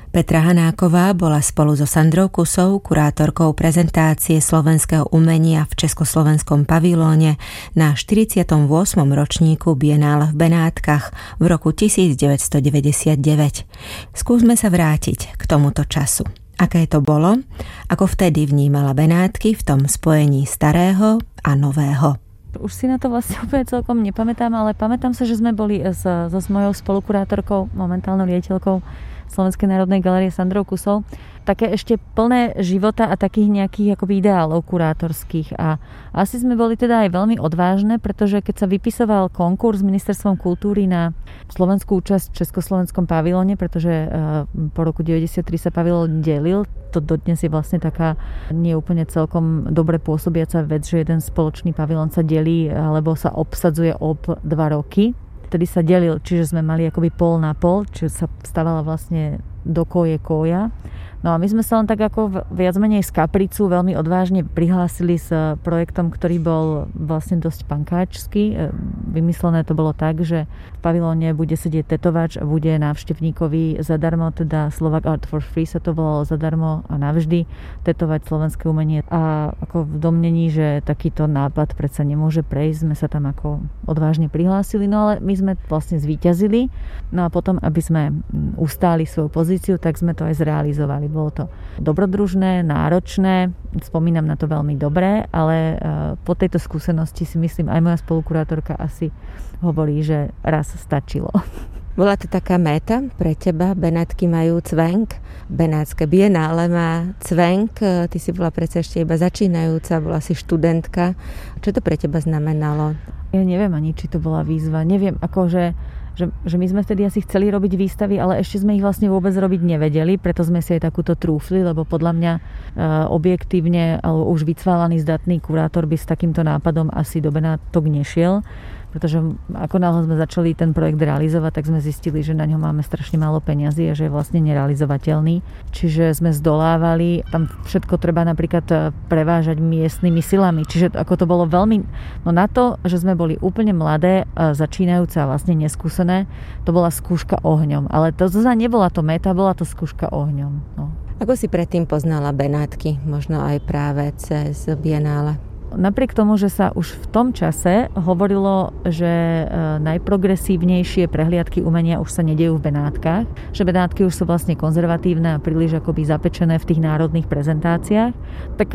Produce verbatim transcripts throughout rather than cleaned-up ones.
Petra Hanáková bola spolu so Sandrou Kusou kurátorkou prezentácie slovenského umenia v Československom pavilóne na štyridsiatom ôsmom ročníku Bienále v Benátkach v roku devätnásťstodeväťdesiatdeväť. Skúsme sa vrátiť k tomuto času. Aké to bolo? Ako vtedy vnímala Benátky v tom spojení starého a nového? Už si na to vlastne úplne celkom nepamätám, ale pamätám sa, že sme boli s, so s mojou spolukurátorkou, momentálnou riaditeľkou Slovenskej národnej galérie Sandrou Kusou, také ešte plné života a takých nejakých akoby ideálov kurátorských. A asi sme boli teda aj veľmi odvážne, pretože keď sa vypisoval konkurs s Ministerstvom kultúry na slovenskú účasť v Československom pavilóne, pretože po roku deväťdesiattri sa pavilón delil, to dodnes je vlastne taká nie úplne celkom dobre pôsobiaca vec, že jeden spoločný pavilón sa delí alebo sa obsadzuje ob dva roky. Vtedy sa delil, čiže sme mali akoby pol na pol, čiže sa stávala vlastne do koje koja. No a my sme sa len tak ako viac menej z kapricu veľmi odvážne prihlásili s projektom, ktorý bol vlastne dosť pankáčsky. Vymyslené to bolo tak, že v pavilóne bude sedieť tetovač a bude návštevníkovi zadarmo, teda Slovak Art for Free sa to volalo zadarmo a navždy tetovať slovenské umenie. A ako v domnení, že takýto nápad predsa nemôže prejsť, sme sa tam ako odvážne prihlásili, no ale my sme vlastne zvíťazili. No a potom, aby sme ustáli svoju pozíciu, tak sme to aj zrealizovali. Bolo to dobrodružné, náročné, spomínam na to veľmi dobre, ale po tejto skúsenosti si myslím, aj moja spolukurátorka asi hovorí, že raz stačilo. Bola to taká méta pre teba? Benátky majú cvenk, Benátske bienále má cvenk, ty si bola predsa ešte iba začínajúca, bola si študentka. Čo to pre teba znamenalo? Ja neviem ani, či to bola výzva. Neviem, akože Že, že my sme vtedy asi chceli robiť výstavy, ale ešte sme ich vlastne vôbec robiť nevedeli, preto sme si aj takúto trúfli, lebo podľa mňa e, objektívne, alebo už vycválaný zdatný kurátor by s takýmto nápadom asi do Benátok nešiel, pretože ako náhle sme začali ten projekt realizovať, tak sme zistili, že na ňo máme strašne málo peňazí a že je vlastne nerealizovateľný. Čiže sme zdolávali, tam všetko treba napríklad prevážať miestnymi silami. Čiže ako to bolo veľmi, no na to, že sme boli úplne mladé, začínajúce a vlastne neskúsené, to bola skúška ohňom. Ale to zasa nebola to meta, bola to skúška ohňom. No. Ako si predtým poznala Benátky? Možno aj práve cez Bienále? Napriek tomu, že sa už v tom čase hovorilo, že najprogresívnejšie prehliadky umenia už sa nedejú v Benátkach, že Benátky už sú vlastne konzervatívne a príliš akoby zapečené v tých národných prezentáciách, tak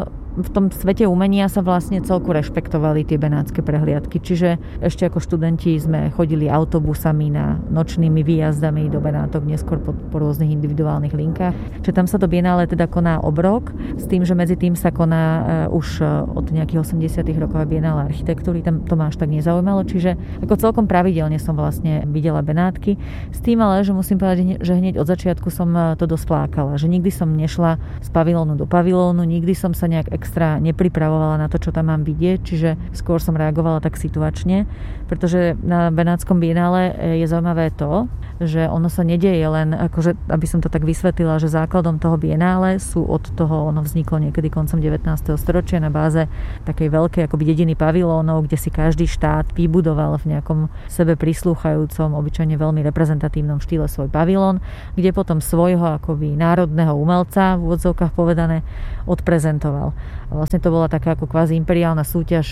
v tom svete umenia sa vlastne celku rešpektovali tie benátske prehliadky. Čiže ešte ako študenti sme chodili autobusami na nočnými výjazdami do Benátok, neskôr po, po rôznych individuálnych linkách. Čiže tam sa to bienále teda koná obrok, s tým, že medzi tým sa koná uh, už od nejakých osemdesiatych rokov bienále architektúry. Tam to ma až tak nezaujímalo. Čiže ako celkom pravidelne som vlastne videla Benátky. S tým ale, že musím povedať, že hneď od začiatku som to dosť flákala. Že nikdy som nešla z pavilónu do pavilónu, nikdy som sa nejak extra nepripravovala na to, čo tam mám vidieť, čiže skôr som reagovala tak situačne, pretože na Benátskom bienále je zaujímavé to, že ono sa nedieje len, akože, aby som to tak vysvetlila, že základom toho bienále sú od toho, ono vzniklo niekedy koncom devätnásteho storočia na báze takej veľkej akoby dediny pavilónov, kde si každý štát vybudoval v nejakom sebe prislúchajúcom, obyčajne veľmi reprezentatívnom štýle svoj pavilón, kde potom svojho akoby národného umelca, v úvodzovkách povedané, odprezentoval. A vlastne to bola taká ako kvázi imperiálna súťaž,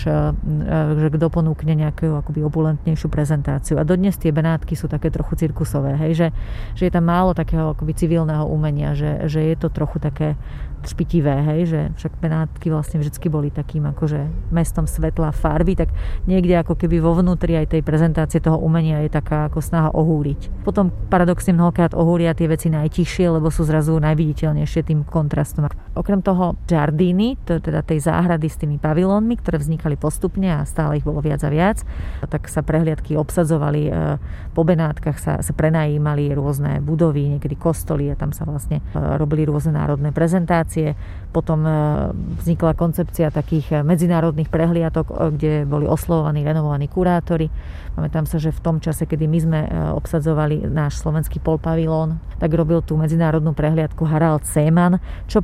že kto ponúkne nejakú akoby opulentnejšiu prezentáciu. A dodnes tie Benátky sú také trochu cirkusové, hej, že, že je tam málo takého akoby civilného umenia, že, že je to trochu také špitivé, hej, že však Benátky vlastne vždycky boli takým akože mestom svetla, farby, tak niekde ako keby vo vnútri aj tej prezentácie toho umenia je taká ako snaha ohúriť. Potom paradoxne mnohokrát ohúria tie veci najtichšie, lebo sú zrazu najviditeľnejšie tým kontrastom. Okrem toho Giardini, to je teda tej záhrady s tými pavilónmi, ktoré vznikali postupne a stále ich bolo viac a viac, tak sa prehliadky obsadzovali, po Benátkach sa, sa prenajímali rôzne budovy, niekedy kostoly a tam sa vlastne robili rôzne národné prezentácie. Potom vznikla koncepcia takých medzinárodných prehliadok, kde boli oslovovaní renomovaní kurátori. Pamätám sa, že v tom čase, kedy my sme obsadzovali náš slovenský polpavilón, tak robil tú medzinárodnú prehliadku Harald Seemann, čo pre nás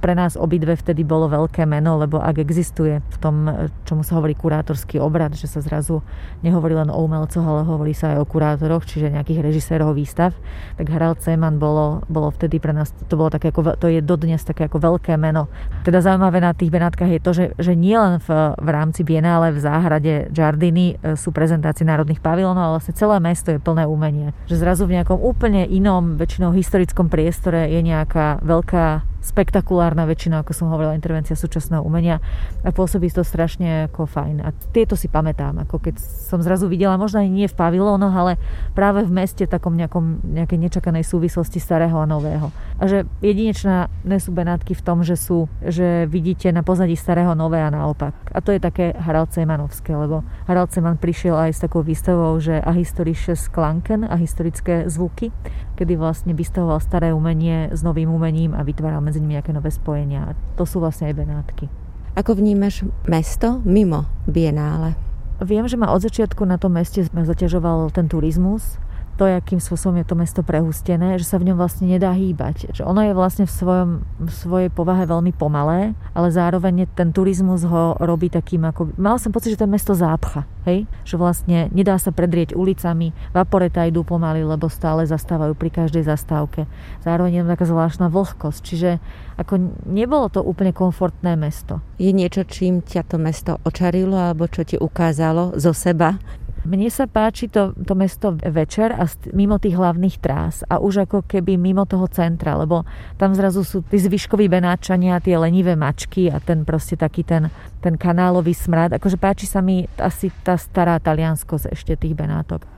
obidve vtedy bolo veľké meno, lebo ak existuje v tom, čomu sa hovorí kurátorský obrad, že sa zrazu nehovorí len o umelcoch, ale hovorí sa aj o kurátoroch, čiže nejakých režisérov výstav, tak Harald Zeman bolo, bolo vtedy pre nás, to bolo také ako, to je dodnes také ako veľké meno. Teda zaujímavé na tých Benátkach je to, že, že nie len v, v rámci Bienále v záhrade Giardini sú prezentácie národných pavilónov, ale vlastne celé mesto je plné umenia. Že zrazu v nejakom úplne inom, väčšinou historickom priestore je nejaká veľká spektakulárna väčšina, ako som hovorila, intervencia súčasného umenia a pôsobí to strašne ako fajn. A tieto si pamätám, ako keď som zrazu videla, možno aj nie v pavilónoch, ale práve v meste takom nejakom, nejakej nečakanej súvislosti starého a nového. A že jedinečné sú Benátky v tom, že sú, že vidíte na pozadí starého nové a naopak. A to je také Harald Zemanovské, lebo Harald Zeman prišiel aj s takou výstavou, že ahistorische Klanken, ahistorické zvuky, kedy vlastne vystavoval staré umenie s novým umením a vytváral medzi nimi nejaké nové spojenia. A to sú vlastne aj Benátky. Ako vnímaš mesto mimo Bienále? Viem, že ma od začiatku na tom meste zaťažoval ten turizmus. To, akým spôsobom je to mesto prehustené, že sa v ňom vlastne nedá hýbať. Že ono je vlastne v, svojom, v svojej povahe veľmi pomalé, ale zároveň ten turizmus ho robí takým ako... Mal som pocit, že to mesto zápcha, hej? Že vlastne nedá sa predrieť ulicami, vaporeta idú pomaly, lebo stále zastávajú pri každej zastávke. Zároveň je tam taká zvláštna vlhkosť, čiže ako nebolo to úplne komfortné mesto. Je niečo, čím ťa to mesto očarilo, alebo čo ti ukázalo zo seba? Mne sa páči to, to mesto večer a mimo tých hlavných trás a už ako keby mimo toho centra, lebo tam zrazu sú tí zvyškoví Benáčania, tie lenivé mačky a ten proste taký ten, ten kanálový smrad. Akože páči sa mi asi tá stará talianskosť ešte tých Benátok.